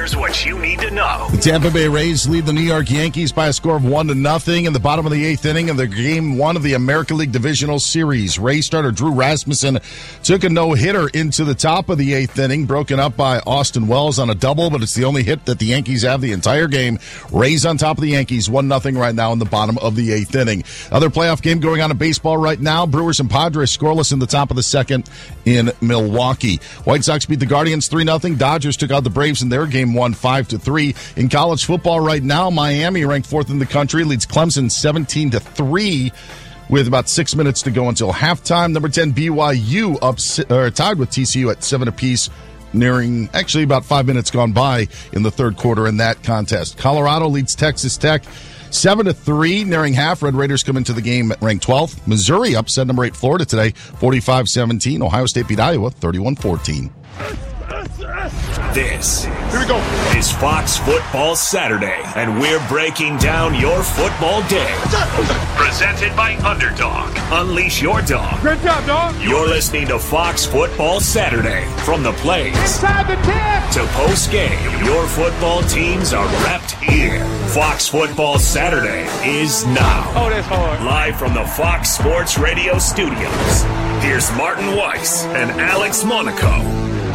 Here's what you need to know. The Tampa Bay Rays lead the New York Yankees by a score of 1-0 in the bottom of the eighth inning of the Game 1 of the American League Divisional Series. Rays starter Drew Rasmussen took a no-hitter into the top of the eighth inning, broken up by Austin Wells on a double, but it's the only hit that the Yankees have the entire game. Rays on top of the Yankees, 1-0 right now in the bottom of the eighth inning. Other playoff game going on in baseball right now, Brewers and Padres scoreless in the top of the second in Milwaukee. White Sox beat the Guardians 3-0. Dodgers took out the Braves in their Game 1 5-3. In college football right now, Miami, ranked fourth in the country, leads Clemson 17-3 with about 6 minutes to go until halftime. Number 10 BYU tied with TCU at 7 apiece, nearing actually about 5 minutes gone by in the third quarter in that contest. Colorado leads Texas Tech 7-3, nearing half. Red Raiders come into the game ranked 12th. Missouri upset number 8 Florida today, 45-17. Ohio State beat Iowa 31-14. This is Fox Football Saturday, and we're breaking down your football day. Presented by Underdog. Unleash your dog. Great job, dog. You're listening to Fox Football Saturday. From the plays Inside the 10 to post-game, your football teams are wrapped here. Fox Football Saturday is now. Oh, that's hard. Live from the Fox Sports Radio studios. Here's Martin Weiss and Alex Monaco.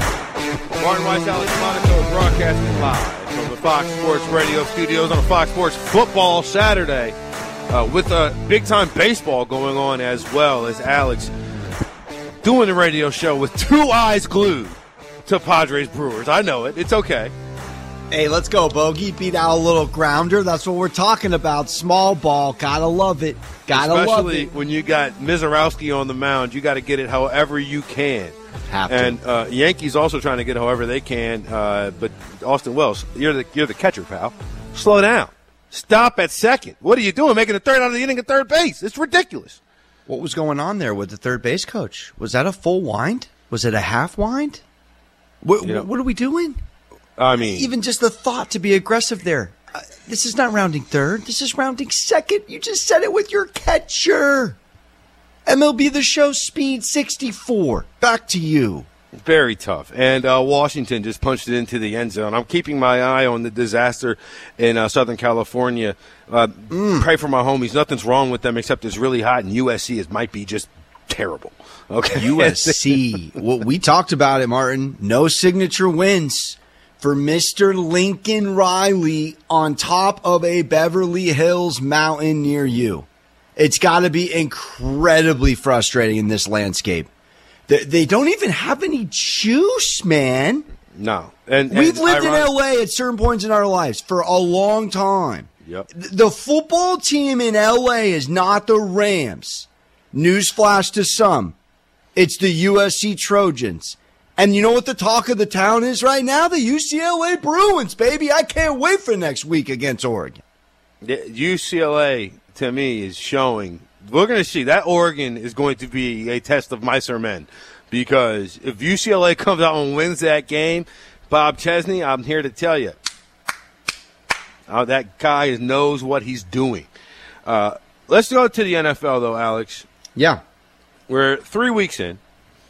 Martin Weiss, Alex Monaco, broadcasting live from the Fox Sports Radio studios on a Fox Sports Football Saturday with big-time baseball going on as well as Alex doing the radio show with two eyes glued to Padres Brewers. I know it. It's okay. Hey, let's go, Bogey. Beat out a little grounder. That's what we're talking about. Small ball. Gotta love it. Especially when you got Mizorowski on the mound, you got to get it however you can. And Yankees also trying to get it however they can. But Austin Wells, you're the catcher, pal. Slow down. Stop at second. What are you doing? Making a third out of the inning at third base. It's ridiculous. What was going on there with the third base coach? Was that a full wind? Was it a half wind? What are we doing? I mean, even just the thought to be aggressive there. This is not rounding third. This is rounding second. You just said it with your catcher. MLB The Show Speed 64. Back to you. Very tough. And Washington just punched it into the end zone. I'm keeping my eye on the disaster in Southern California. Pray for my homies. Nothing's wrong with them except it's really hot, and USC might be just terrible. Okay. USC. Well, we talked about it, Martin. No signature wins for Mr. Lincoln Riley on top of a Beverly Hills mountain near you. It's got to be incredibly frustrating in this landscape. They don't even have any juice, man. No. We've lived in L.A. at certain points in our lives for a long time. Yep. The football team in L.A. is not the Rams. Newsflash to some. It's the USC Trojans. And you know what the talk of the town is right now? The UCLA Bruins, baby. I can't wait for next week against Oregon. UCLA, to me, is showing. We're going to see. That Oregon is going to be a test of mice men. Because if UCLA comes out and wins that game, Bob Chesney, I'm here to tell you, that guy knows what he's doing. Let's go to the NFL, though, Alex. Yeah. We're 3 weeks in.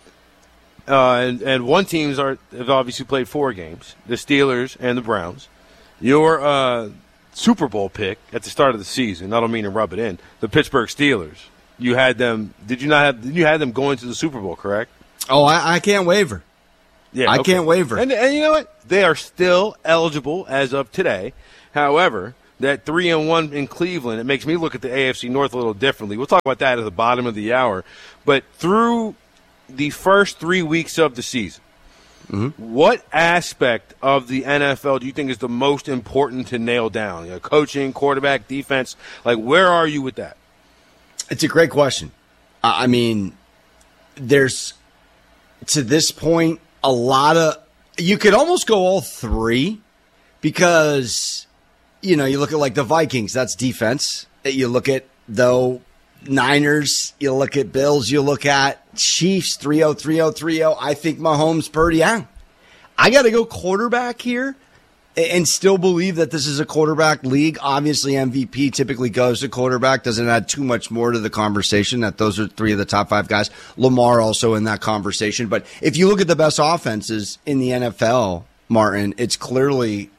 And one teams have obviously played 4 games, the Steelers and the Browns. Your Super Bowl pick at the start of the season, I don't mean to rub it in, the Pittsburgh Steelers. You had them. Did you had them going to the Super Bowl, correct? Oh, I can't waver. Yeah, I can't waver. And you know what? They are still eligible as of today. However, that 3-1 in Cleveland, it makes me look at the AFC North a little differently. We'll talk about that at the bottom of the hour. But through the first 3 weeks of the season, what aspect of the NFL do you think is the most important to nail down? You know, coaching, quarterback, defense. Like, where are you with that? It's a great question. I mean, there's, to this point, a lot of – you could almost go all three because, you know, you look at, like, the Vikings, that's defense. You look at, though, Niners, you look at Bills, you look at Chiefs, 3-0, 3-0, 3-0. I think Mahomes, Purdy, I got to go quarterback here and still believe that this is a quarterback league. Obviously, MVP typically goes to quarterback. Doesn't add too much more to the conversation that those are 3 of the top 5 guys. Lamar also in that conversation. But if you look at the best offenses in the NFL, Martin, it's clearly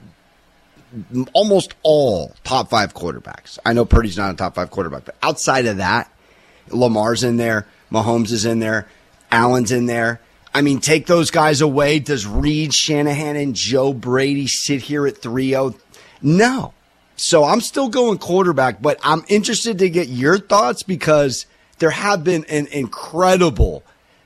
almost all top 5 quarterbacks. I know Purdy's not a top 5 quarterback, but outside of that, Lamar's in there, Mahomes is in there, Allen's in there. I mean, take those guys away. Does Reed, Shanahan, and Joe Brady sit here at 3-0? No. So I'm still going quarterback, but I'm interested to get your thoughts because there have been an incredible,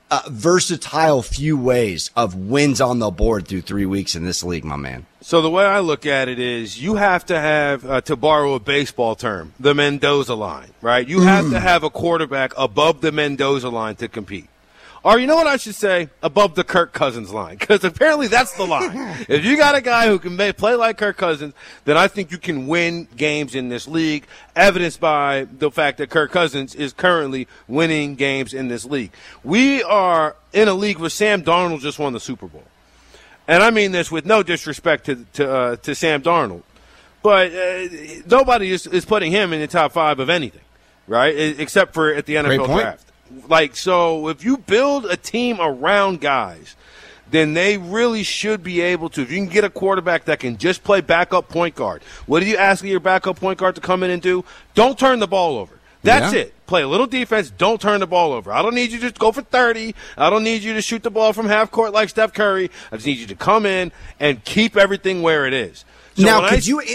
versatile few ways of wins on the board through 3 weeks in this league, my man. So the way I look at it is you have to have, to borrow a baseball term, the Mendoza line, right? You have to have a quarterback above the Mendoza line to compete. Or you know what I should say? Above the Kirk Cousins line. Because apparently that's the line. If you got a guy who can play like Kirk Cousins, then I think you can win games in this league, evidenced by the fact that Kirk Cousins is currently winning games in this league. We are in a league where Sam Darnold just won the Super Bowl. And I mean this with no disrespect to Sam Darnold. But nobody is putting him in the top 5 of anything, right? Except for at the NFL draft. Like, so if you build a team around guys, then they really should be able to. If you can get a quarterback that can just play backup point guard, what do you ask your backup point guard to come in and do? Don't turn the ball over. That's it. Play a little defense. Don't turn the ball over. I don't need you to go for 30. I don't need you to shoot the ball from half court like Steph Curry. I just need you to come in and keep everything where it is. So now,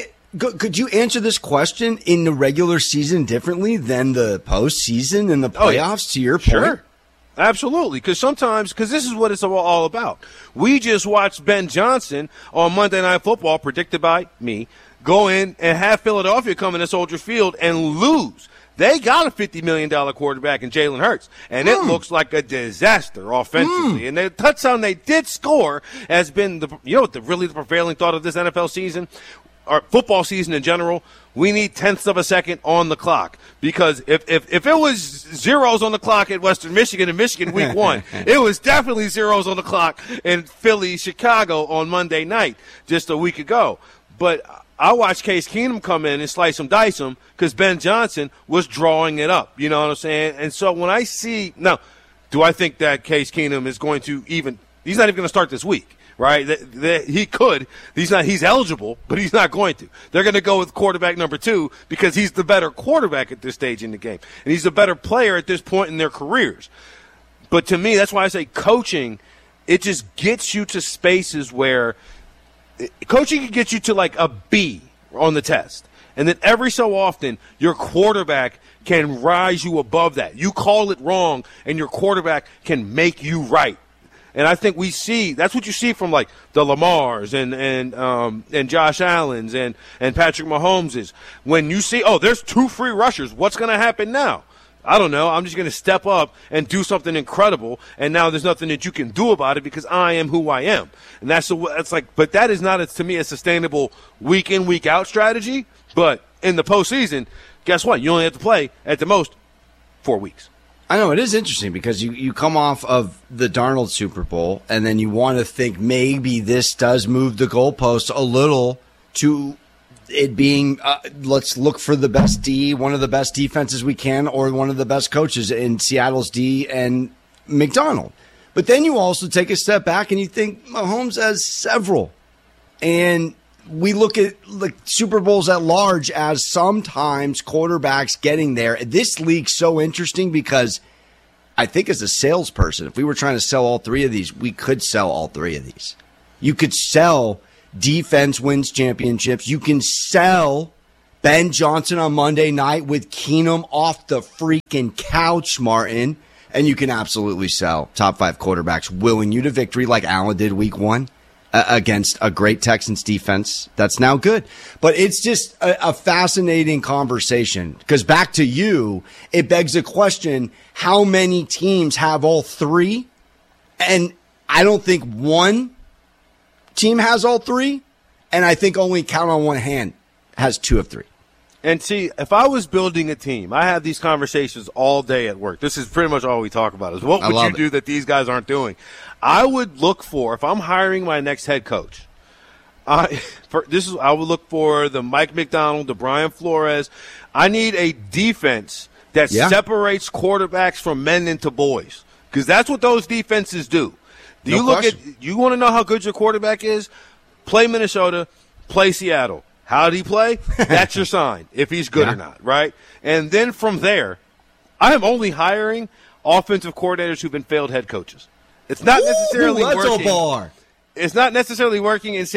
could you answer this question in the regular season differently than the postseason and the playoffs, to your point? Sure. Absolutely, because this is what it's all about. We just watched Ben Johnson on Monday Night Football, predicted by me, go in and have Philadelphia come into Soldier Field and lose. They got a $50 million quarterback in Jalen Hurts, and it looks like a disaster offensively. And the touchdown they did score has been the prevailing thought of this NFL season, or football season in general. We need tenths of a second on the clock, because if it was zeros on the clock at Western Michigan in Michigan week 1, it was definitely zeros on the clock in Philly, Chicago on Monday night just a week ago. But I watched Case Keenum come in and slice him, dice him, because Ben Johnson was drawing it up. You know what I'm saying? And so when I see – now, do I think that Case Keenum is going to even – he's not even going to start this week, right? He could. He's eligible, but he's not going to. They're going to go with quarterback number 2 because he's the better quarterback at this stage in the game. And he's a better player at this point in their careers. But to me, that's why I say coaching, it just gets you to spaces where – coaching can get you to like a B on the test. And then every so often, your quarterback can rise you above that. You call it wrong, and your quarterback can make you right. And I think that's what you see from like the Lamars and Josh Allen's and Patrick Mahomes's. When you see, there's 2 free rushers, what's going to happen now? I don't know. I'm just going to step up and do something incredible, and now there's nothing that you can do about it because I am who I am. And but that is not, to me, a sustainable week in, week out strategy. But in the postseason, guess what? You only have to play at the most 4 weeks. I know, it is interesting because you come off of the Darnold Super Bowl, and then you want to think maybe this does move the goalpost a little to it being, let's look for the best D, one of the best defenses we can, or one of the best coaches in Seattle's D and McDonald. But then you also take a step back and you think Mahomes has several. And we look at like Super Bowls at large as sometimes quarterbacks getting there. This league's so interesting because I think as a salesperson, if we were trying to sell all 3 of these, we could sell all 3 of these. You could sell defense wins championships. You can sell Ben Johnson on Monday night with Keenum off the freaking couch, Martin. And you can absolutely sell top 5 quarterbacks willing you to victory like Allen did week 1 against a great Texans defense that's now good. But it's just a fascinating conversation because back to you, it begs the question, how many teams have all 3? And I don't think one team has all 3, and I think only count on one hand has 2 of 3. And see, if I was building a team, I have these conversations all day at work. This is pretty much all we talk about is what would you do that these guys aren't doing? I would look for, if I'm hiring my next head coach, I would look for the Mike McDonald, the Brian Flores. I need a defense that separates quarterbacks from men into boys because that's what those defenses do. You want to know how good your quarterback is? Play Minnesota, play Seattle. How did he play? That's your sign, if he's good or not, right? And then from there, I am only hiring offensive coordinators who've been failed head coaches. It's not necessarily working. It's not necessarily working in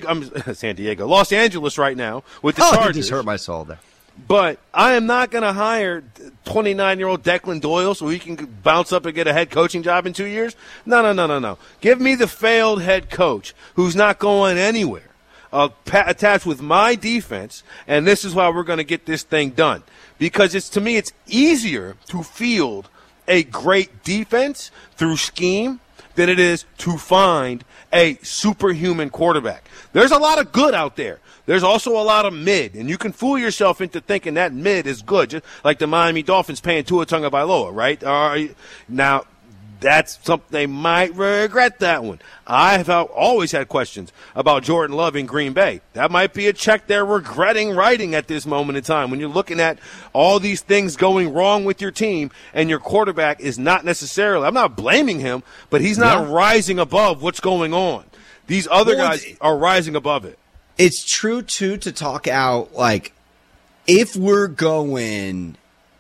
Los Angeles right now with the Chargers. I just hurt my soul there. But I am not going to hire 29-year-old Declan Doyle so he can bounce up and get a head coaching job in 2 years. No. Give me the failed head coach who's not going anywhere, attached with my defense, and this is why we're going to get this thing done. Because to me, it's easier to field a great defense through scheme than it is to find a superhuman quarterback. There's a lot of good out there. There's also a lot of mid, and you can fool yourself into thinking that mid is good, just like the Miami Dolphins paying Tua Tagovailoa, right? Now, that's something they might regret that one. I've always had questions about Jordan Love in Green Bay. That might be a check they're regretting writing at this moment in time. When you're looking at all these things going wrong with your team and your quarterback is not necessarily – I'm not blaming him, but he's not rising above what's going on. These other guys are rising above it. It's true, too, to talk out, like, if we're going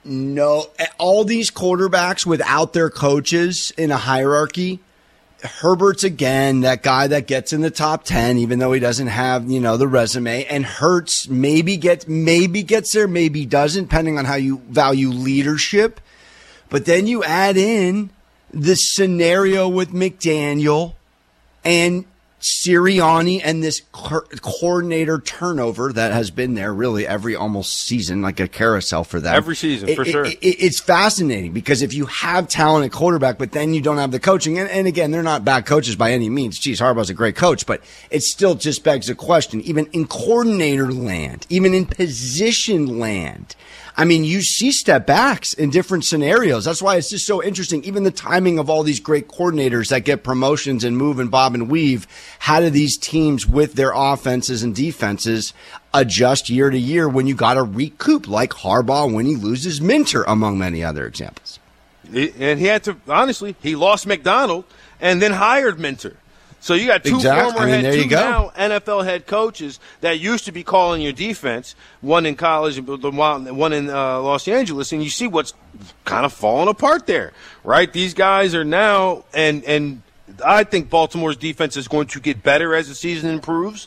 all these quarterbacks without their coaches in a hierarchy, Herbert's, again, that guy that gets in the top 10, even though he doesn't have, the resume, and Hurts maybe gets there, maybe doesn't, depending on how you value leadership. But then you add in the scenario with McDaniel and Sirianni and this coordinator turnover that has been there really every almost season, like a carousel for them. Every season, for sure. It's fascinating because if you have talent at quarterback, but then you don't have the coaching, and again, they're not bad coaches by any means. Geez, Harbaugh's a great coach, but it still just begs the question, even in coordinator land, even in position land, I mean, you see step backs in different scenarios. That's why it's just so interesting. Even the timing of all these great coordinators that get promotions and move and bob and weave. How do these teams with their offenses and defenses adjust year to year when you got to recoup, like Harbaugh when he loses Minter, among many other examples? And he had to, honestly, he lost McDonald and then hired Minter. So you got two now NFL head coaches that used to be calling your defense, one in college, one in Los Angeles, and you see what's kind of falling apart there, right? These guys are now, and I think Baltimore's defense is going to get better as the season improves.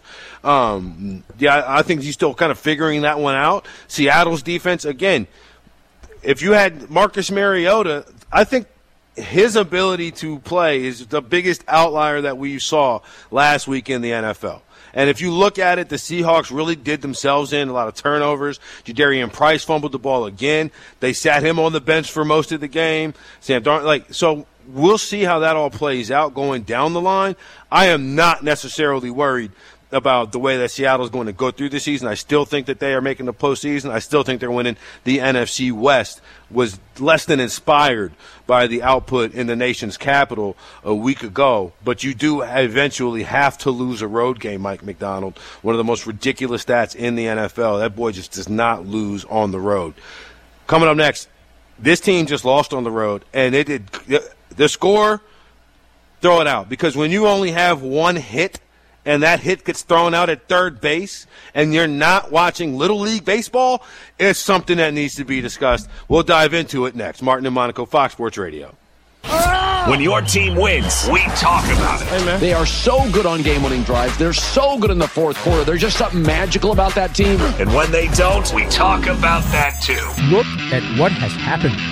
I think he's still kind of figuring that one out. Seattle's defense, again, if you had Marcus Mariota, I think his ability to play is the biggest outlier that we saw last week in the NFL. And if you look at it, the Seahawks really did themselves in a lot of turnovers. Jadarian Price fumbled the ball again. They sat him on the bench for most of the game. Sam Darnold, so we'll see how that all plays out going down the line. I am not necessarily worried about the way that Seattle is going to go through the season. I still think that they are making the postseason. I still think they're winning the NFC West. Was less than inspired by the output in the nation's capital a week ago. But you do eventually have to lose a road game, Mike McDonald. One of the most ridiculous stats in the NFL. That boy just does not lose on the road. Coming up next, this team just lost on the road, and it did the score, throw it out. Because when you only have one hit, and that hit gets thrown out at third base, and you're not watching Little League Baseball, it's something that needs to be discussed. We'll dive into it next. Martin and Monaco, Fox Sports Radio. When your team wins, we talk about it. Hey, they are so good on game-winning drives. They're so good in the fourth quarter. There's just something magical about that team. And when they don't, we talk about that too. Look at what has happened.